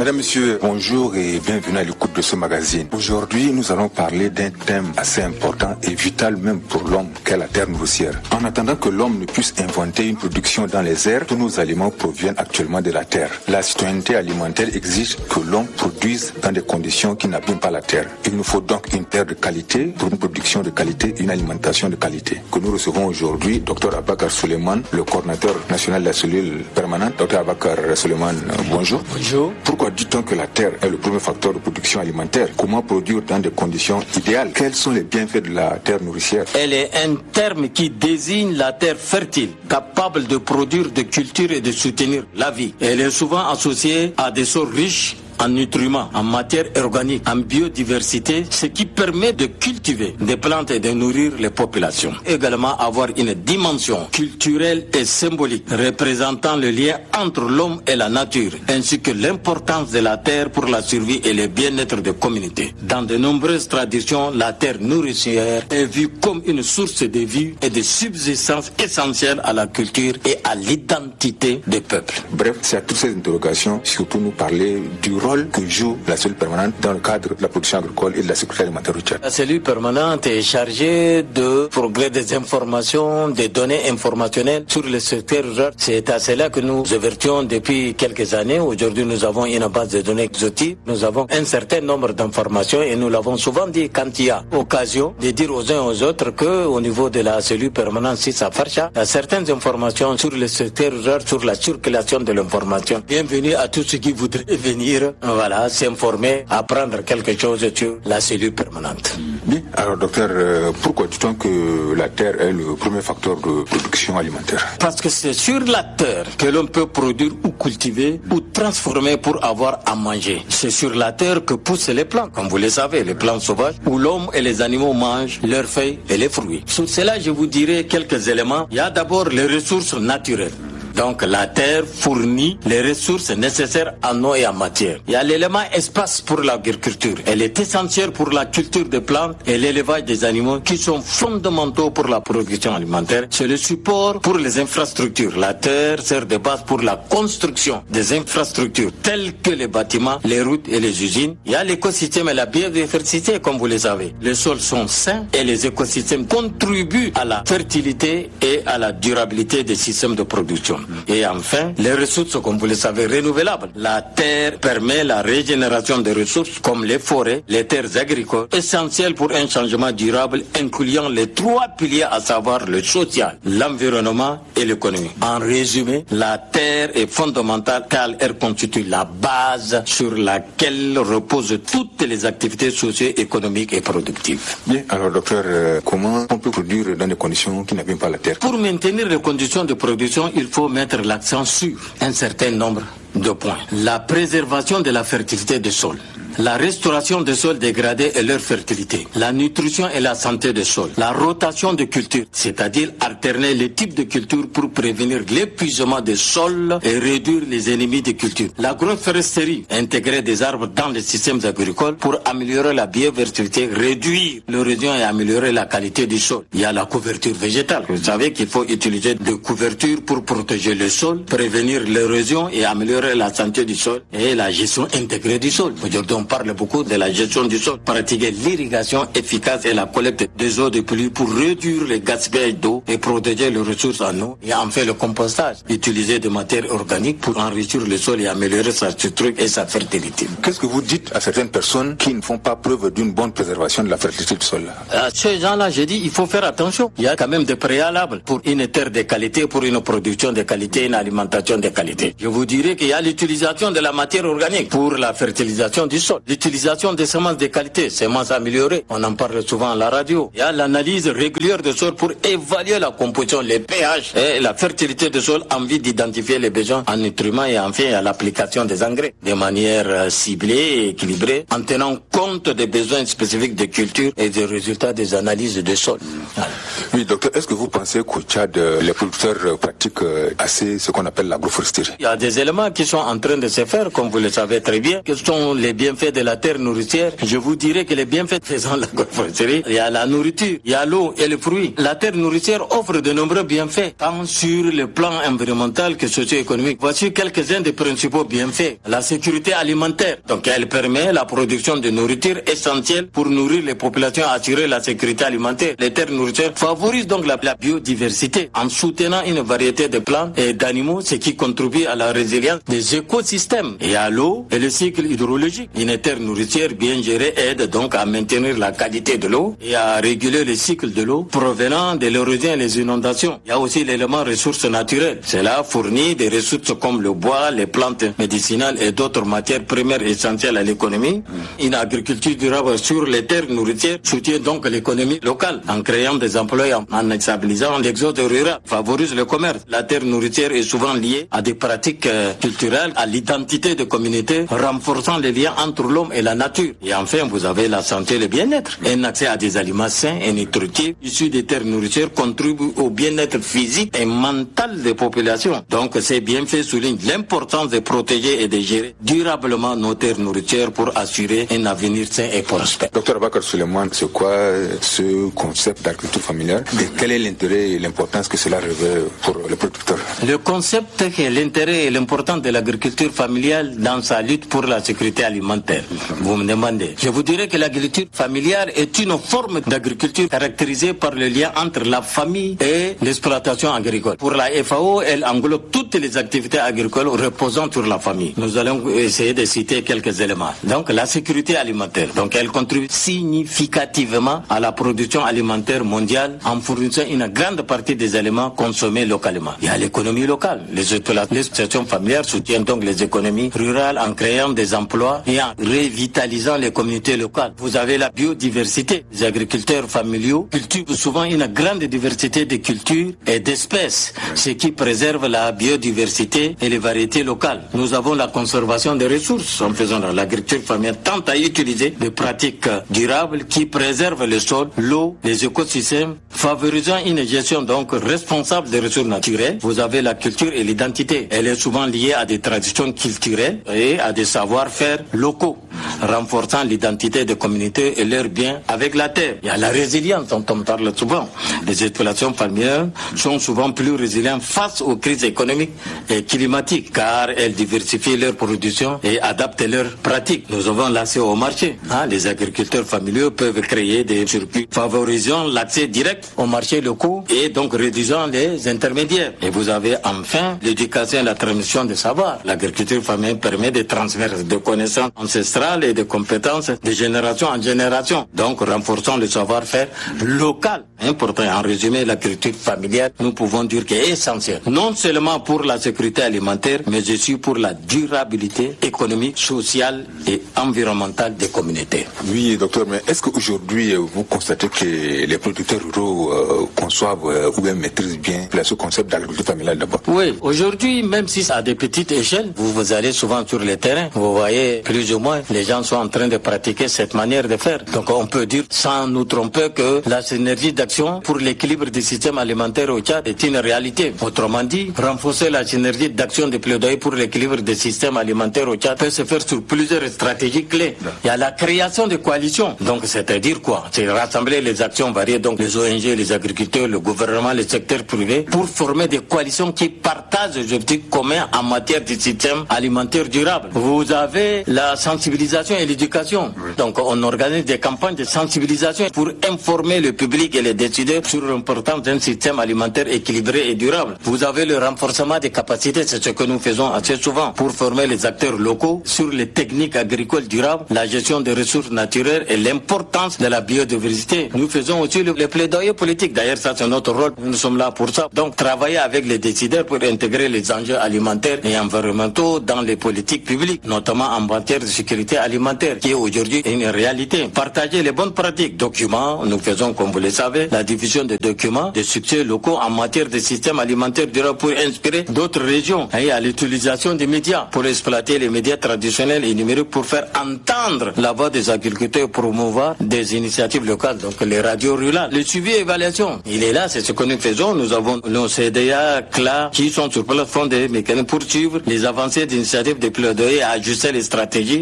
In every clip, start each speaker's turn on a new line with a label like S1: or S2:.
S1: Mesdames, Messieurs, bonjour et bienvenue à l'écoute de ce magazine. Aujourd'hui, nous allons parler d'un thème assez important et vital même pour l'homme, qu'est la terre nourricière. En attendant que l'homme ne puisse inventer une production dans les airs, tous nos aliments proviennent actuellement de la terre. La citoyenneté alimentaire exige que l'homme produise dans des conditions qui n'abîment pas la terre. Il nous faut donc une terre de qualité pour une production de qualité et une alimentation de qualité. Que nous recevons aujourd'hui Dr Abakar Suleiman, le coordinateur national de la cellule permanente. Dr Abakar Suleiman, bonjour.
S2: Bonjour.
S1: Pourquoi dit-on que la terre est le premier facteur de production alimentaire? Comment produire dans des conditions idéales? Quels sont les bienfaits de la terre nourricière?
S2: Elle est un terme qui désigne la terre fertile, capable de produire des cultures et de soutenir la vie. Elle est souvent associée à des sols riches en nutriments, en matière organique, en biodiversité, ce qui permet de cultiver des plantes et de nourrir les populations. Également avoir une dimension culturelle et symbolique représentant le lien entre l'homme et la nature, ainsi que l'importance de la terre pour la survie et le bien-être des communautés. Dans de nombreuses traditions, la terre nourricière est vue comme une source de vie et de subsistance essentielle à la culture et à l'identité des peuples.
S1: Bref, c'est à toutes ces interrogations, surtout nous parler du rôle que joue la cellule permanente dans le cadre de la production agricole et de la sécurité alimentaire routière.
S2: La cellule permanente est chargée de progrès des informations, des données informationnelles sur le secteur rural. C'est à cela que nous évertions depuis quelques années. Aujourd'hui, nous avons une base de données exhaustive. Nous avons un certain nombre d'informations et nous l'avons souvent dit quand il y a occasion de dire aux uns aux autres que au niveau de la cellule permanente, si ça marche, il y a certaines informations sur le secteur rural, sur la circulation de l'information. Bienvenue à tous ceux qui voudraient venir s'informer, apprendre quelque chose sur la cellule permanente.
S1: Bien, alors docteur, pourquoi dit-on que la terre est le premier facteur de production alimentaire?
S2: Parce que c'est sur la terre que l'on peut produire ou cultiver ou transformer pour avoir à manger. C'est sur la terre que poussent les plantes, comme vous le savez, les plantes sauvages, où l'homme et les animaux mangent leurs feuilles et les fruits. Sur cela, je vous dirai quelques éléments. Il y a d'abord les ressources naturelles. Donc la terre fournit les ressources nécessaires en eau et en matière. Il y a l'élément espace pour l'agriculture. Elle est essentielle pour la culture des plantes et l'élevage des animaux qui sont fondamentaux pour la production alimentaire. C'est le support pour les infrastructures. La terre sert de base pour la construction des infrastructures telles que les bâtiments, les routes et les usines. Il y a l'écosystème et la biodiversité, comme vous le savez. Les sols sont sains et les écosystèmes contribuent à la fertilité et à la durabilité des systèmes de production. Et enfin, les ressources, comme vous le savez, renouvelables. La terre permet la régénération des ressources comme les forêts, les terres agricoles, essentielles pour un changement durable incluant les trois piliers, à savoir le social, l'environnement et l'économie. En résumé, la terre est fondamentale car elle constitue la base sur laquelle reposent toutes les activités socio-économiques et productives.
S1: Bien, alors docteur, comment on peut produire dans des conditions qui n'abîment pas la terre?
S2: Pour maintenir les conditions de production, il faut mettre l'accent sur un certain nombre de points. La préservation de la fertilité des sols. La restauration des sols dégradés et leur fertilité, la nutrition et la santé des sols, la rotation de cultures, c'est-à-dire alterner les types de cultures pour prévenir l'épuisement des sols et réduire les ennemis des cultures, l'agroforesterie, intégrer des arbres dans les systèmes agricoles pour améliorer la biodiversité, réduire l'érosion et améliorer la qualité du sol. Il y a la couverture végétale. Vous savez qu'il faut utiliser des couvertures pour protéger le sol, prévenir l'érosion et améliorer la santé du sol et la gestion intégrée du sol. Aujourd'hui, on parle beaucoup de la gestion du sol, pratiquer l'irrigation efficace et la collecte des eaux de pluie pour réduire le gaspillage d'eau et protéger les ressources en eau. Et enfin le compostage, utiliser des matières organiques pour enrichir le sol et améliorer sa structure et sa fertilité.
S1: Qu'est-ce que vous dites à certaines personnes qui ne font pas preuve d'une bonne préservation de la fertilité du sol?
S2: À ces gens-là, j'ai dit, il faut faire attention. Il y a quand même des préalables pour une terre de qualité, pour une production de qualité, une alimentation de qualité. Je vous dirais qu'il y a l'utilisation de la matière organique pour la fertilisation du sol. L'utilisation des semences de qualité, semences améliorées, on en parle souvent à la radio. Il y a l'analyse régulière des sols pour évaluer la composition, les pH et la fertilité des sols en vue d'identifier les besoins en nutriments et enfin à l'application des engrais de manière ciblée et équilibrée en tenant compte des besoins spécifiques des cultures et des résultats des analyses des sols.
S1: Oui, docteur, est-ce que vous pensez qu'au Tchad, les producteurs pratiquent assez ce qu'on appelle l'agroforesterie?
S2: Il y a des éléments qui sont en train de se faire, comme vous le savez très bien, que sont les bienfaits bienfaits de la terre nourricière, je vous dirais que les bienfaits faisant l'agroforesterie, il y a la nourriture, il y a l'eau et les fruits. La terre nourricière offre de nombreux bienfaits, tant sur le plan environnemental que socio-économique. Voici quelques-uns des principaux bienfaits. La sécurité alimentaire. Donc elle permet la production de nourriture essentielle pour nourrir les populations, assurer la sécurité alimentaire. Les terres nourricières favorisent donc la biodiversité en soutenant une variété de plantes et d'animaux, ce qui contribue à la résilience des écosystèmes. Et à l'eau et le cycle hydrologique. Une terre nourricière bien gérée aide donc à maintenir la qualité de l'eau et à réguler le cycle de l'eau provenant de l'érosion et les inondations. Il y a aussi l'élément ressources naturelles. Cela fournit des ressources comme le bois, les plantes médicinales et d'autres matières premières essentielles à l'économie. Une agriculture durable sur les terres nourricières soutient donc l'économie locale en créant des emplois, en stabilisant l'exode rural, favorise le commerce. La terre nourricière est souvent liée à des pratiques culturelles, à l'identité de communautés, renforçant les liens entre l'homme et la nature. Et enfin, vous avez la santé et le bien-être. Un accès à des aliments sains et nutritifs issus des terres nourricières contribue au bien-être physique et mental des populations. Donc ces bienfaits soulignent l'importance de protéger et de gérer durablement nos terres nourricières pour assurer un avenir sain et prospère.
S1: Docteur Bakar Suleiman, c'est quoi ce concept d'agriculture familiale et quel est l'intérêt et l'importance que cela revêt pour les producteurs?
S2: Le concept et l'intérêt et l'importance de l'agriculture familiale dans sa lutte pour la sécurité alimentaire. Vous me demandez. Je vous dirais que l'agriculture familiale est une forme d'agriculture caractérisée par le lien entre la famille et l'exploitation agricole. Pour la FAO, elle englobe toutes les activités agricoles reposant sur la famille. Nous allons essayer de citer quelques éléments. Donc la sécurité alimentaire. Donc elle contribue significativement à la production alimentaire mondiale en fournissant une grande partie des aliments consommés localement. Il y a l'économie locale. Les exploitations familiales soutiennent donc les économies rurales en créant des emplois et en revitalisant les communautés locales. Vous avez la biodiversité. Les agriculteurs familiaux cultivent souvent une grande diversité de cultures et d'espèces, ce qui préserve la biodiversité et les variétés locales. Nous avons la conservation des ressources en faisant de l'agriculture familiale tente à utiliser des pratiques durables qui préservent le sol, l'eau, les écosystèmes, favorisant une gestion donc responsable des ressources naturelles. Vous avez la culture et l'identité. Elle est souvent liée à des traditions culturelles et à des savoir-faire locaux, renforçant l'identité des communautés et leurs biens avec la terre. Il y a la résilience dont on parle souvent. Les exploitations familiales sont souvent plus résilientes face aux crises économiques et climatiques car elles diversifient leur production et adaptent leurs pratiques. Nous avons l'accès au marché. Les agriculteurs familiaux peuvent créer des circuits favorisant l'accès direct aux marchés locaux et donc réduisant les intermédiaires. Et vous avez enfin l'éducation et la transmission des savoirs. L'agriculture familiale permet de transmettre de connaissances ancestrales et de compétences de génération en génération, donc renforçant le savoir-faire local. Important. En résumé, l'agriculture familiale, nous pouvons dire qu'elle est essentielle, non seulement pour la sécurité alimentaire, mais aussi pour la durabilité économique, sociale et environnementale des communautés.
S1: Oui, docteur, mais est-ce qu'aujourd'hui, vous constatez que les producteurs ruraux conçoivent ou bien maîtrisent bien ce concept d'agriculture familiale d'abord?
S2: Oui, aujourd'hui, même si c'est à des petites échelles, vous allez souvent sur le terrain, vous voyez plus ou moins les gens sont en train de pratiquer cette manière de faire. Donc on peut dire sans nous tromper que la synergie d'action pour l'équilibre du système alimentaire au Tchad est une réalité. Autrement dit, renforcer la synergie d'action de plaidoyer pour l'équilibre des systèmes alimentaires au Tchad peut se faire sur plusieurs stratégies clés. Il y a la création de coalitions. Donc c'est-à-dire quoi? C'est rassembler les actions variées, donc les ONG, les agriculteurs, le gouvernement, le secteur privé, pour former des coalitions qui partagent des objectifs communs en matière de système alimentaire durable. Vous avez la sensibilisation et l'éducation. Donc on organise des campagnes de sensibilisation pour informer le public et les décideurs sur l'importance d'un système alimentaire équilibré et durable. Vous avez le renforcement des capacités, c'est ce que nous faisons assez souvent, pour former les acteurs locaux sur les techniques agricoles durables, la gestion des ressources naturelles et l'importance de la biodiversité. Nous faisons aussi le plaidoyer politique. D'ailleurs, ça c'est notre rôle. Nous sommes là pour ça. Donc travailler avec les décideurs pour intégrer les enjeux alimentaires et environnementaux dans les politiques publiques, notamment en matière de sécurité alimentaire, qui est aujourd'hui une réalité. Partager les bonnes pratiques, documents. Nous faisons, comme vous le savez, la diffusion de documents de succès locaux en matière de système alimentaire durable pour inspirer d'autres régions. Et à l'utilisation des médias pour exploiter les médias traditionnels et numériques pour faire entendre la voix des agriculteurs, promouvoir des initiatives locales, donc les radios rurales. Le suivi et évaluation, il est là, c'est ce que nous faisons. Nous avons nos CDA, CLA, qui sont sur place, font des mécanismes pour suivre les avancées d'initiatives de plaidoyer et ajuster les stratégies en fonction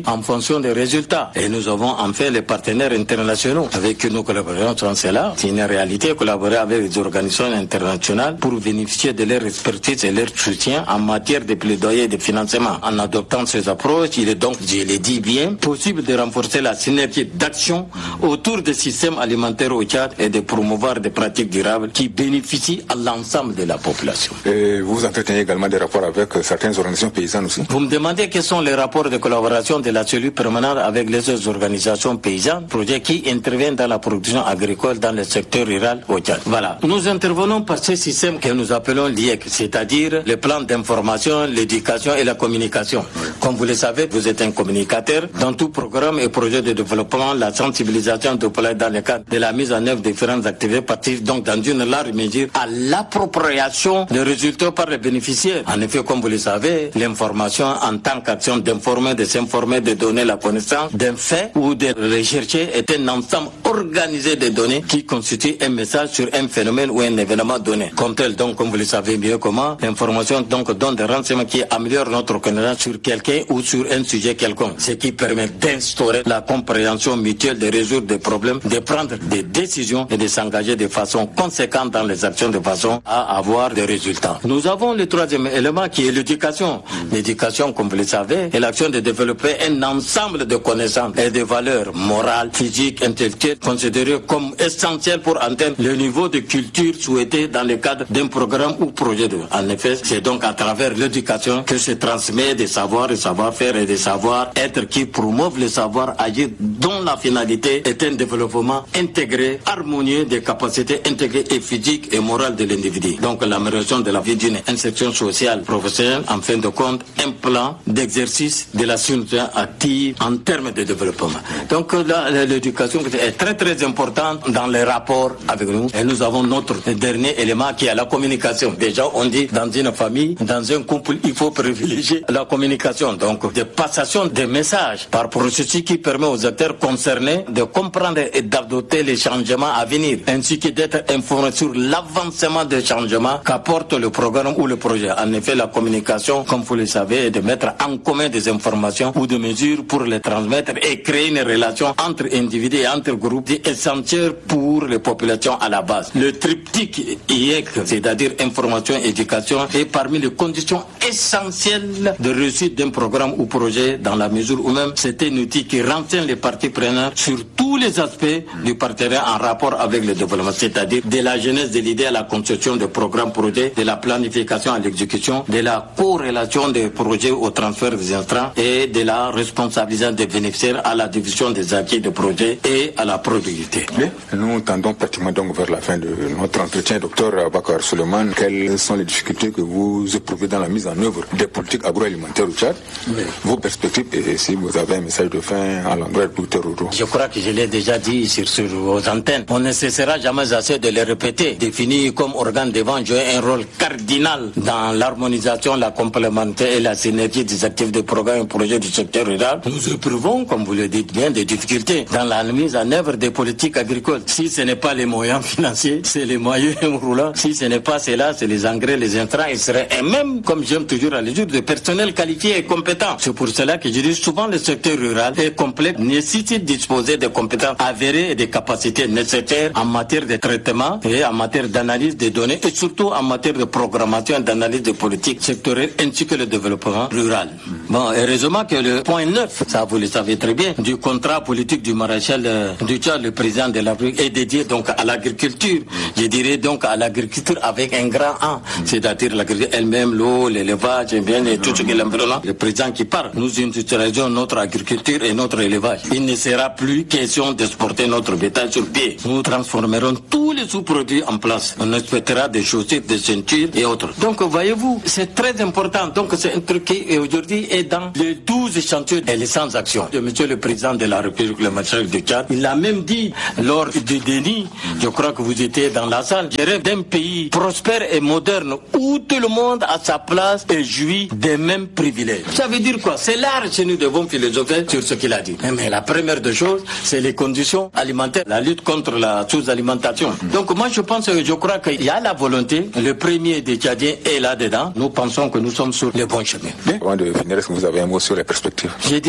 S2: l'obtention des résultats. Et nous avons enfin les partenaires internationaux avec qui nous collaborons dans cela. C'est une réalité, collaborer avec les organisations internationales pour bénéficier de leur expertise et leur soutien en matière de plaidoyer et de financement. En adoptant ces approches, il est donc, je l'ai dit bien, possible de renforcer la synergie d'action autour des systèmes alimentaires au Tchad et de promouvoir des pratiques durables qui bénéficient à l'ensemble de la population.
S1: Et vous entretenez également des rapports avec certaines organisations paysannes aussi?
S2: Vous me demandez quels sont les rapports de collaboration de la cellule permanente avec les autres organisations paysannes, projets qui interviennent dans la production agricole dans le secteur rural au Tchad. Voilà. Nous intervenons par ce système que nous appelons l'IEC, c'est-à-dire le plan d'information, l'éducation et la communication. Comme vous le savez, vous êtes un communicateur. Dans tout programme et projet de développement, la sensibilisation déployée dans le cadre de la mise en œuvre de différentes activités participe donc dans une large mesure à l'appropriation des résultats par les bénéficiaires. En effet, comme vous le savez, l'information en tant qu'action d'informer, de s'informer, de donner la connaissance d'un fait ou de rechercher est un ensemble organisé de données qui constitue un message sur un phénomène ou un événement donné. Comme tel, donc, comme vous le savez mieux comment, l'information donc donne des renseignements qui améliorent notre connaissance sur quelqu'un ou sur un sujet quelconque, ce qui permet d'instaurer la compréhension mutuelle, de résoudre des problèmes, de prendre des décisions et de s'engager de façon conséquente dans les actions de façon à avoir des résultats. Nous avons le troisième élément qui est l'éducation. L'éducation, comme vous le savez, est l'action de développer un ensemble de connaissances et de valeurs morales, physiques, intellectuelles, considérées comme essentielles pour atteindre le niveau de culture souhaité dans le cadre d'un programme ou projet de. En effet, c'est donc à travers l'éducation que se transmet des savoirs, des savoir-faire et des savoir-être qui promouvent le savoir-agir dont la finalité est un développement intégré, harmonieux des capacités intégrées et physiques et morales de l'individu. Donc l'amélioration de la vie d'une insertion sociale professionnelle, en fin de compte, un plan d'exercice de la citoyenneté active en termes de développement. Donc l'éducation est très très importante dans les rapports avec nous. Et nous avons notre dernier élément qui est la communication. Déjà, on dit dans une famille, dans un couple, il faut privilégier la communication. Donc, des passations de messages par processus qui permet aux acteurs concernés de comprendre et d'adopter les changements à venir, ainsi que d'être informés sur l'avancement des changements qu'apporte le programme ou le projet. En effet, la communication, comme vous le savez, est de mettre en commun des informations ou des mesures pour les transmettre et créer une relation entre individus et entre groupes essentiels pour les populations à la base. Le triptyque IEC, c'est-à-dire information et éducation, est parmi les conditions essentielles de réussite d'un programme ou projet dans la mesure où même c'est un outil qui renseigne les parties prenantes sur tous les aspects du partenariat en rapport avec le développement, c'est-à-dire de la genèse de l'idée à la conception de programmes projets, de la planification à l'exécution, de la corrélation des projets au transfert des intrants et de la responsabilisation des bénéficiaires à la division des acquis de projets et à la productivité.
S1: Nous tendons pratiquement donc vers la fin de notre entretien. Docteur Bakar Suleiman, quelles sont les difficultés que vous éprouvez dans la mise en œuvre des politiques agroalimentaires au Tchad? Vos perspectives et si vous avez un message de fin à l'endroit du producteur rural.
S2: Je crois que je l'ai déjà dit sur vos antennes. On ne cessera jamais assez de le répéter. Défini comme organe devant jouer un rôle cardinal dans l'harmonisation, la complémentarité et la synergie des actifs de programmes et projets du secteur rural. Nous éprouvons, comme vous le dites bien, des difficultés dans la mise en œuvre des politiques agricoles. Si ce n'est pas les moyens financiers, c'est les moyens roulants. Si ce n'est pas cela, c'est les engrais, les intrants. Et même, comme j'aime toujours à le dire, de personnel qualifié et compétent. C'est pour cela que je dis souvent le secteur rural est complexe, nécessite de disposer de compétences avérées et des capacités nécessaires en matière de traitement et en matière d'analyse des données et surtout en matière de programmation et d'analyse des politiques sectorielles ainsi que le développement rural. Bon, heureusement que le point 9, ça vous le savez très bien, du contrat politique du maréchal du Tchad, le président de la République, est dédié donc à l'agriculture. Je dirais donc à l'agriculture avec un grand A, c'est-à-dire l'agriculture elle-même, l'eau, l'élevage, et tout ce qui est l'environnement. Le président qui parle, nous industrialisons notre agriculture et notre élevage. Il ne sera plus question d'exporter notre bétail sur pied. Nous transformerons tous les sous-produits en place. On exploitera des chaussures, des ceintures et autres. Donc, voyez-vous, c'est très important. Donc, c'est un truc qui aujourd'hui est dans les 12 chantiers et les 100 actions de monsieur le président de la République, le maréchal du Tchad. Il l'a même dit lors du déni, je crois que vous étiez dans la salle, je rêve d'un pays prospère et moderne où tout le monde a sa place et jouit des mêmes privilèges. Ça veut dire quoi? C'est large que nous devons philosopher sur ce qu'il a dit. Mais la première des choses, c'est les conditions alimentaires, la lutte contre la sous-alimentation. Donc moi je crois qu'il y a la volonté, le premier des Tchadiens est là-dedans. Nous pensons que nous sommes sur le bon chemin.
S1: Avant de finir, est-ce que vous avez un mot sur les perspectives?
S2: Je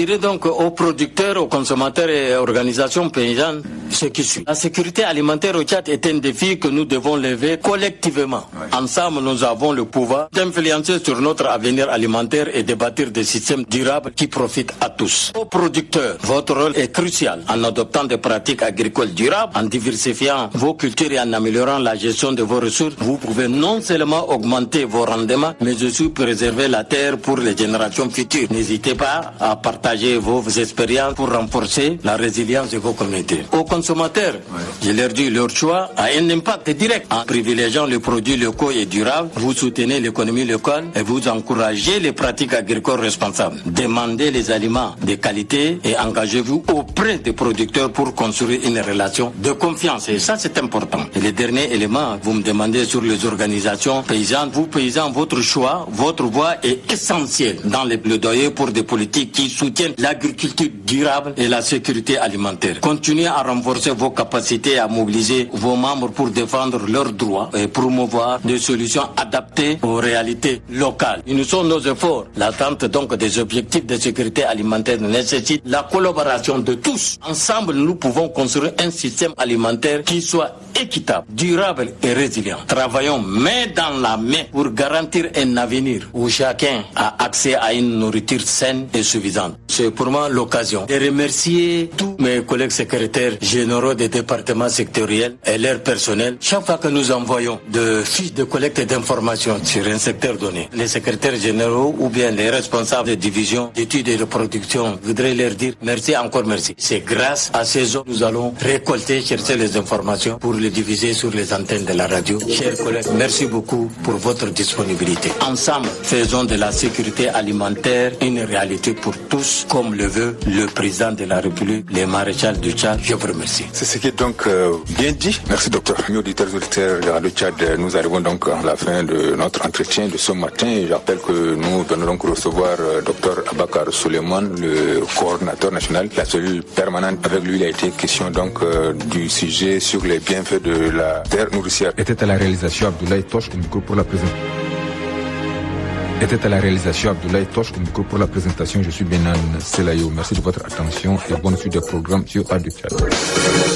S2: dirais donc aux producteurs, aux consommateurs et aux organisations paysannes ce qui suit. La sécurité alimentaire au Tchad est un défi que nous devons lever collectivement. Ensemble, nous avons le pouvoir d'influencer sur notre avenir alimentaire et de bâtir des systèmes durables qui profitent à tous. Aux producteurs, votre rôle est crucial en adoptant des pratiques agricoles durables, en diversifiant vos cultures et en améliorant la gestion de vos ressources. Vous pouvez non seulement augmenter vos rendements, mais aussi préserver la terre pour les générations futures. N'hésitez pas à partager vos expériences pour renforcer la résilience de vos communautés. Aux consommateurs, je leur dis, leur choix a un impact direct. En privilégiant les produits locaux et durables, vous soutenez l'économie locale et vous encouragez les pratiques agricoles responsables. Demandez les aliments de qualité et engagez-vous auprès des producteurs pour construire une relation de confiance. Et ça, c'est important. Et le dernier élément, vous me demandez sur les organisations paysannes. Vous, paysans, votre choix, votre voix est essentielle dans les plaidoyers pour des politiques qui soutiennent l'agriculture durable et la sécurité alimentaire. Continuez à renforcer vos capacités à mobiliser vos membres pour défendre leurs droits et promouvoir des solutions adaptées aux réalités locales. Unissons nos efforts. L'atteinte donc des objectifs de sécurité alimentaire nécessite la collaboration de tous. Ensemble, nous pouvons construire un système alimentaire qui soit équitable, durable et résilient. Travaillons main dans la main pour garantir un avenir où chacun a accès à une nourriture saine et suffisante. C'est pour moi l'occasion de remercier tous mes collègues secrétaires généraux des départements sectoriels et leur personnel. Chaque fois que nous envoyons de fiches de collecte d'informations sur un secteur donné, les secrétaires généraux ou bien les responsables de division d'études et de production voudraient leur dire merci, encore merci. C'est grâce à ces hommes que nous allons récolter, chercher les informations pour les diviser sur les antennes de la radio. Chers collègues, merci beaucoup pour votre disponibilité. Ensemble, faisons de la sécurité alimentaire une réalité pour tous, comme le veut le président de la République, le maréchal du Tchad. Je vous remercie.
S1: C'est ce qui est donc bien dit. Merci docteur. Mes auditeurs de Radio Tchad, nous arrivons donc à la fin de notre entretien de ce matin. J'appelle que nous venons donc recevoir docteur Abakar Suleiman, le coordinateur national de la cellule permanente. Avec lui, il a été question donc du sujet sur les bienfaits de la terre nourricière. Était à la réalisation Abdoulaye Tosh, au micro pour la présentation. Pour la présentation, je suis Benan Selayo. Merci de votre attention et bonne suite des programmes sur Radio Tchad.